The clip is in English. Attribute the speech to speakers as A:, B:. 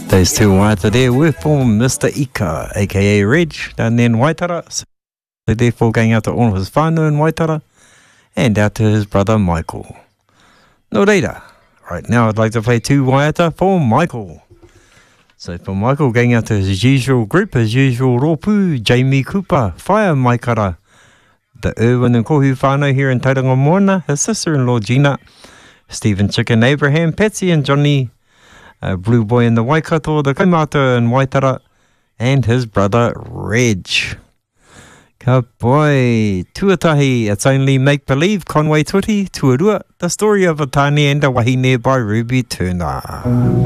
A: Those two waiata there were from Mr. Ika, aka Reg, down there in Waitara. So therefore going out to all of his whānau in Waitara and out to his brother Michael. No reira. Right now I'd like to play two waiata for Michael. So for Michael, going out to his usual group, his usual rōpū, Jamie Cooper, Whaia Maikara, the Irwin and Kohu whānau here in Tauranga Moana, his sister-in-law Gina, Stephen Chicken Abraham, Patsy and Johnny, Blue Boy in the Waikato, the kaimata in Waitara, and his brother Reg. Ka boy, tuatahi, it's only make-believe, Conway Tuti, Tuarua, the story of a Tani and a Wahine by Ruby Turner.